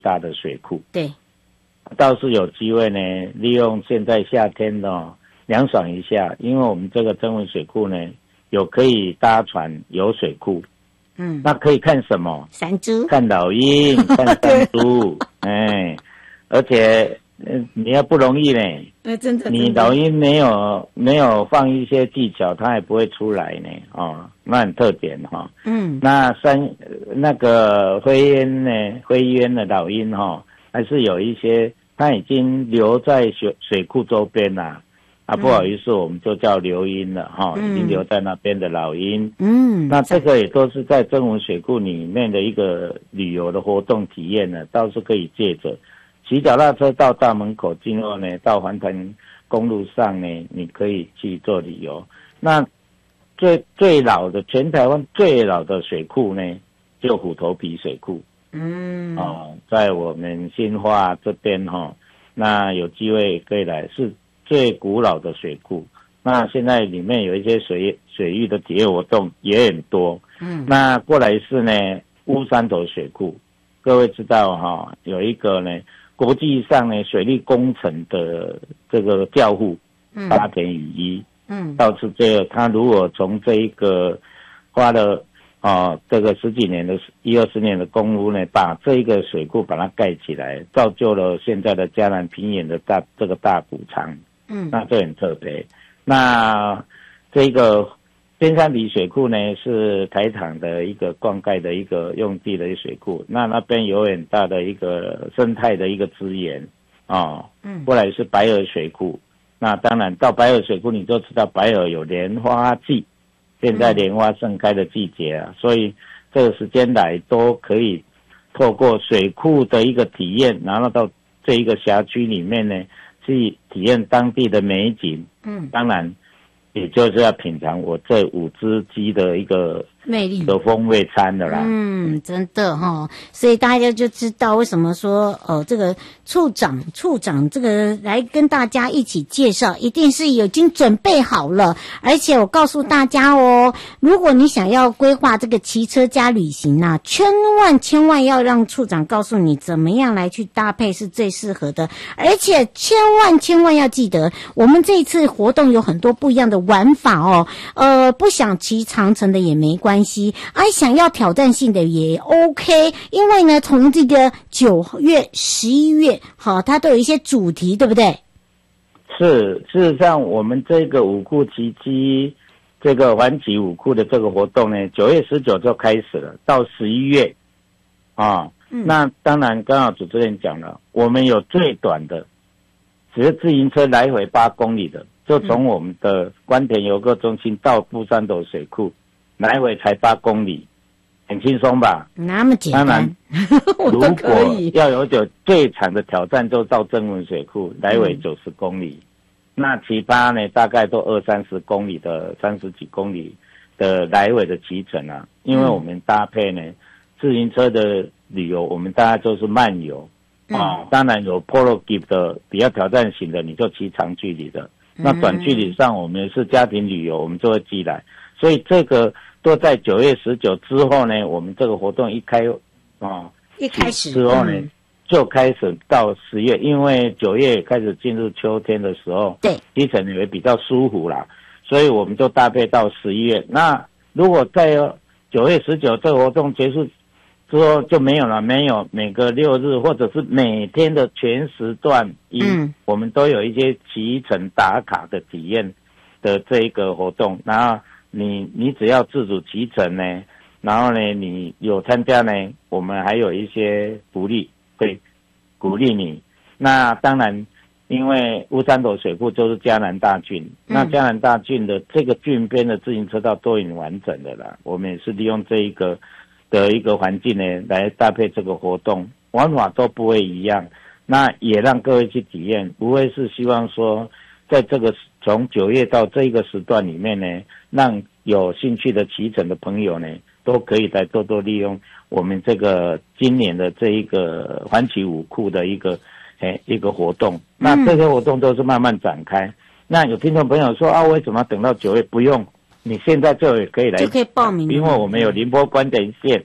大的水库。 对， 倒是有机会呢，利用现在夏天的凉爽一下，因为我们这个曾文水库呢，有可以搭船游水库。那可以看什么？ 山猪， 看老鹰，看山猪，而且你要不容易呢。 真的， 你老鹰没有放一些技巧，它也不会出来呢。那很特点哈。那那个灰鸢的老鹰哈，还是有一些，它已经留在水库周边啦。不好意思，我们就叫流鹰了哈，已经留在那边的老鹰。那这个也都是在曾文水库里面的一个旅游的活动体验呢，倒是可以借着骑脚踏车到大门口之后呢，到环潭公路上呢，你可以去做旅游。那最老的全台湾最老的水库呢，就虎头埤水库。在我们新化这边哈，那有机会可以来，是最古老的水库。那现在里面有一些水域的体验活动也很多。那过来是呢乌山头水库，各位知道哈，有一个呢国际上呢水利工程的这个教父沙田宇一，倒是这个他如果从这一个花了这个十几年的10-20年的功夫呢，把这一个水库把它盖起来，造就了现在的嘉南平原的这个大谷仓。那这很特别。那这个边山里水库呢，是台糖的一个灌溉的一个用地的水库。那边有很大的一个生态的一个资源过来是白河水库。那当然到白河水库，你就知道白河有莲花季，现在莲花盛开的季节啊，所以这个时间来都可以透过水库的一个体验，然后到这一个辖区里面呢，去体验当地的美景。当然也就是要品尝我这5只鸡的一个魅力的风味餐的啦。 真的哈，所以大家就知道为什么说这个处长这个来跟大家一起介绍，一定是已经准备好了。而且我告诉大家如果你想要规划这个骑车加旅行啊，千万要让处长告诉你怎么样来去搭配是最适合的。而且千万要记得，我们这一次活动有很多不一样的玩法不想骑长程的也没关系，想要挑战性的也 OK， 因为呢从这个9月11月它都有一些主题，对不对？ 是，事实上我们这个五库奇迹这个环旗五库的这个活动呢，9月19就开始了，到11月那当然刚好主持人讲了，我们有最短的只是自行车来回8公里的，就从我们的关田游客中心到布山头水库来回才8公里，很轻松吧？那么简单。当然如果要有最长的挑战，就到曾文水库来回90公里，那其他呢大概都20-30公里的30几公里的来回的骑程啊。因为我们搭配呢自行车的旅游，我们大概都是慢游当然有 Polo Gift 的比较挑战型的，你就骑长距离的。那短距离上我们是家庭旅游，我们就会寄来。所以这个都在9月19之后呢，我们这个活动一开始之后呢，就开始到10月，因为9月开始进入秋天的时候，对，骑程也会比较舒服啦，所以我们就搭配到11月。那如果在9月19这个活动结束之后就没有了，没有每个6日或者是每天的全时段我们都有一些骑程打卡的体验的这一个活动。然后你只要自主骑程呢，然后呢你有参加呢，我们还有一些福利会鼓励你。那当然因为乌山头水库就是嘉南大郡，那嘉南大郡的这个郡边的自行车道都已经完整的了，我们也是利用这一个的一个环境呢来搭配这个活动，玩法都不会一样，那也让各位去体验，无非是希望说在这个从9月到这一个时段里面呢，让有兴趣的骑乘的朋友呢都可以来多多利用我们这个今年的这一个环旗五库的一个活动。那这些活动都是慢慢展开。那有听众朋友说为什么要等到9月？不用，你现在就可以来， 就可以报名， 因为我们有宁波观点线，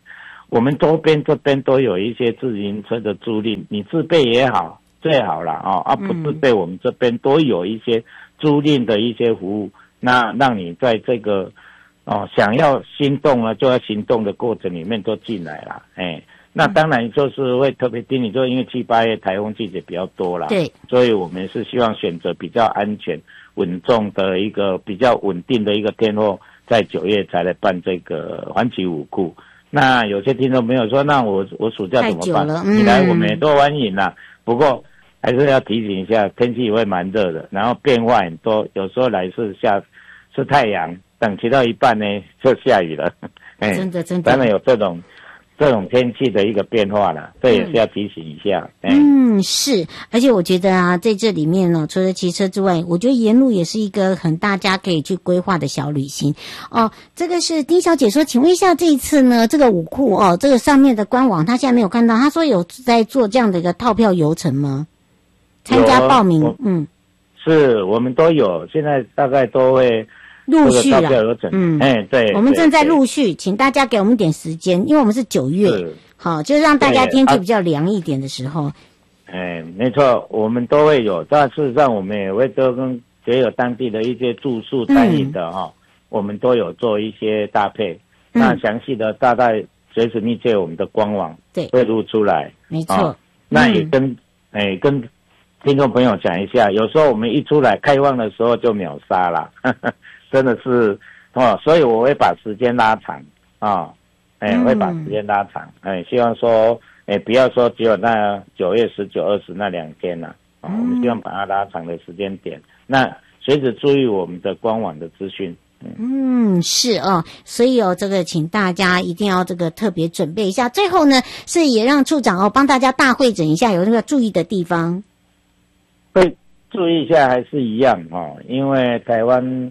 我们周边这边都有一些自行车的租赁，你自备也好，最好了不自备我们这边都有一些租赁的一些服务，那让你在这个想要心动了就要行动的过程里面都进来了，那当然就是会特别叮咛，就因为7、8月台风季节比较多啦， 对， 所以我们是希望选择比较安全、稳重的一个比较稳定的一个天候，在9月才来办这个环旗武库。那有些听众朋友说，那我暑假怎么办？你来我们也都欢迎啦，不过还是要提醒一下，天气也会蛮热的，然后变化很多，有时候来是太阳，等骑到一半呢就下雨了， 真的当然有这种天气的一个变化了，这也是要提醒一下。 是，而且我觉得啊，在这里面呢，除了骑车之外，我觉得沿路也是一个很大家可以去规划的小旅行哦。这个是丁小姐说，请问一下，这一次呢，这个武库这个上面的官网，她现在没有看到，她说有在做这样的一个套票游程吗？参加报名， 是我们都有，现在大概都会。 陆续啦， 对， 我们正在陆续，请大家给我们点时间，因为我们是9月，好，就让大家天气比较凉一点的时候。 没错，我们都会有，但事实上我们也会都跟也有当地的一些住宿餐饮的我们都有做一些搭配。那详细的大概随时密切我们的官网对会录出来， 没错。 那也跟听众朋友讲一下，有时候我们一出来开放的时候就秒杀了。真的是所以我会把时间拉长会把时间拉长，希望说不要说只有那9月19、20那2天了我们希望把它拉长的时间点，那随时注意我们的官网的资讯。 是所以这个请大家一定要这个特别准备一下。最后呢，是也让处长帮大家大会诊一下有那个注意的地方。 会注意一下还是一样因为台湾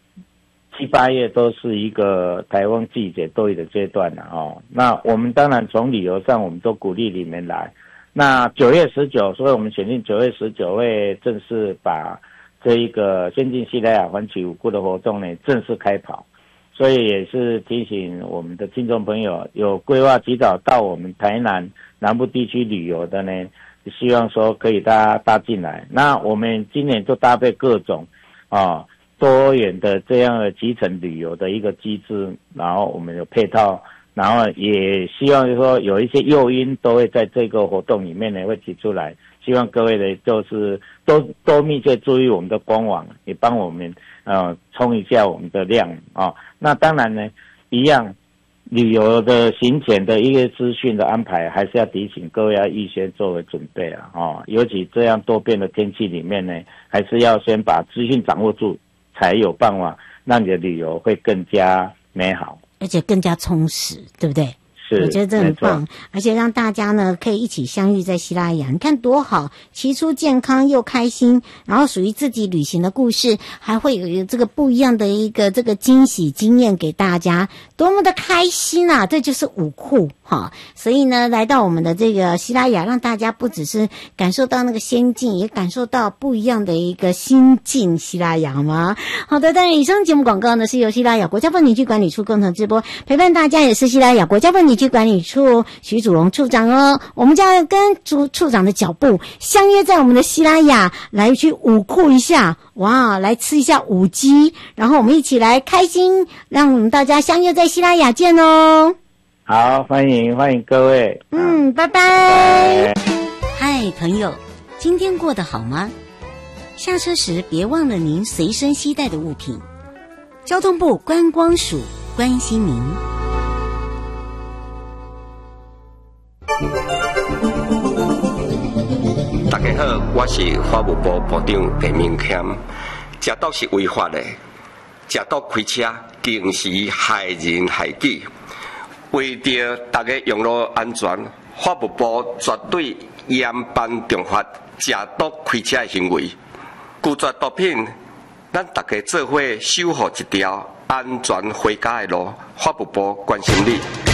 7、8月都是一个台风季节多雨的阶段了那我们当然从旅游上我们都鼓励你们来。那9月19，所以我们选定9月19会正式把这一个先进西来雅环旗武库的活动呢正式开跑，所以也是提醒我们的听众朋友，有规划提早到我们台南南部地区旅游的呢，希望说可以大家搭进来。那我们今年就搭配各种多元的这样的基层旅游的一个机制，然后我们有配套，然后也希望说有一些诱因都会在这个活动里面呢会提出来，希望各位呢就是多密切注意我们的官网，也帮我们冲一下我们的量那当然呢，一样旅游的行前的一个资讯的安排，还是要提醒各位要预先作为准备尤其这样多变的天气里面呢，还是要先把资讯掌握住，才有办法让你的旅游会更加美好， 而且更加充实，对不对？ 是， 我觉得这很棒，而且让大家呢可以一起相遇在西拉雅，你看多好，骑出健康又开心，然后属于自己旅行的故事，还会有这个不一样的一个这个惊喜经验给大家，多么的开心啊！这就是武库所以呢，来到我们的这个西拉雅，让大家不只是感受到那个仙境，也感受到不一样的一个心境。西拉雅吗？好的，当然以上节目广告呢是由西拉雅国家风景区管理处共同直播，陪伴大家也是西拉雅国家风景区管理处徐祖荣处长我们将要跟处长的脚步相约在我们的西拉雅，来去武库一下，哇，来吃一下武鸡，然后我们一起来开心，让我们大家相约在西拉雅见哦。 好，欢迎各位。 拜拜。嗨，朋友，今天过得好吗？下车时别忘了您随身携带的物品。交通部观光署关心您。 大家好，我是法务部部长彭明谦。食毒是违法的，食毒开车定时害人害己。为着大家用路安全，法务部绝对严办重罚食毒开车的行为。拒绝毒品，咱大家做伙守护一条安全回家的路。法务部关心你。